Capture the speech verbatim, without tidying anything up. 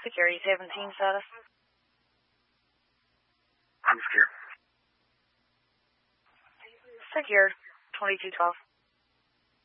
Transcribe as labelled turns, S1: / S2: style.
S1: Security seventeen status.
S2: I'm scared.
S1: Secured. twenty-two twelve.